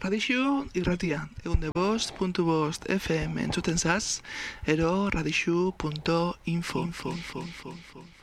Radixu irratia, 105.5 FM entzuten zaz, ero radixu.info.